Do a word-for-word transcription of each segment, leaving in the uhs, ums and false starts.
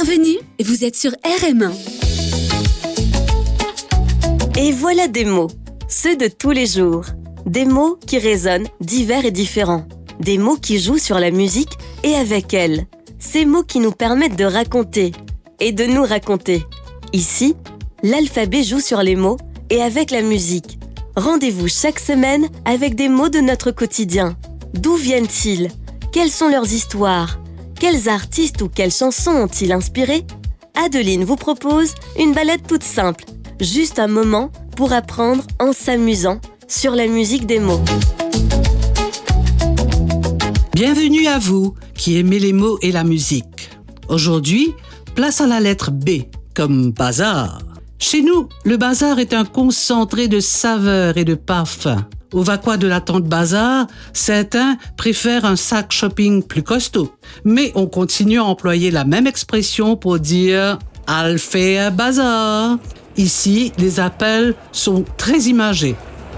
Bienvenue, vous êtes sur R M un. Et voilà des mots, ceux de tous les jours. Des mots qui résonnent, divers et différents. Des mots qui jouent sur la musique et avec elle. Ces mots qui nous permettent de raconter et de nous raconter. Ici, l'alphabet joue sur les mots et avec la musique. Rendez-vous chaque semaine avec des mots de notre quotidien. D'où viennent-ils? Quelles sont leurs histoires? Quels artistes ou quelles chansons ont-ils inspiré? Adeline vous propose une balade toute simple, juste un moment pour apprendre en s'amusant sur la musique des mots. Bienvenue à vous qui aimez les mots et la musique. Aujourd'hui, place à la lettre B, comme bazar. Chez nous, le bazar est un concentré de saveurs et de parfums. Au vacuum de la tente bazar, certains préfèrent un sac shopping plus costaud. Mais on continue à employer la même expression pour dire « Al fait un bazar ». Ici, les appels sont très imagés.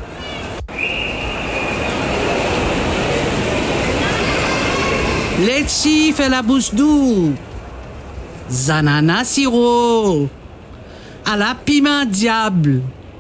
Letchi fait la bouche douce. Zanana sirop. À la piment diable.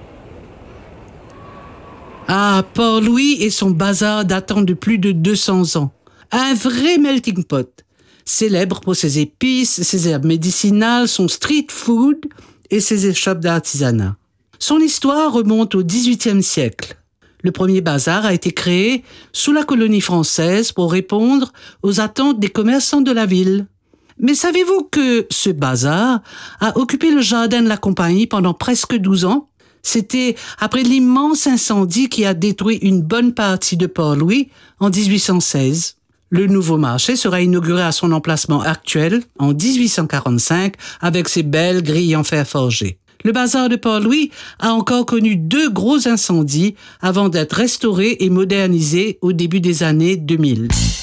Ah, Port-Louis et son bazar datant de plus de deux cents ans. Un vrai melting pot. Célèbre pour ses épices, ses herbes médicinales, son street food et ses échoppes d'artisanat. Son histoire remonte au dix-huitième siècle. Le premier bazar a été créé sous la colonie française pour répondre aux attentes des commerçants de la ville. Mais savez-vous que ce bazar a occupé le jardin de la compagnie pendant presque douze ans? C'était après l'immense incendie qui a détruit une bonne partie de Port-Louis en dix-huit cent seize. Le nouveau marché sera inauguré à son emplacement actuel en dix-huit cent quarante-cinq avec ses belles grilles en fer forgé. Le bazar de Port-Louis a encore connu deux gros incendies avant d'être restauré et modernisé au début des années deux mille.